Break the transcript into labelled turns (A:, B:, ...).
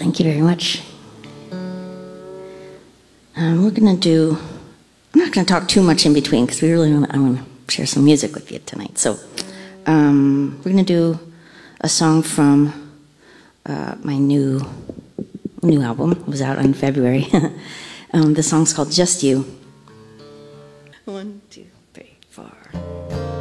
A: Thank you very much. I'm not going to talk too much in between because I want to share some music with you tonight. So we're going to do a song from my new album. It was out in February. The song's called Just You. 1, 2, 3, 4.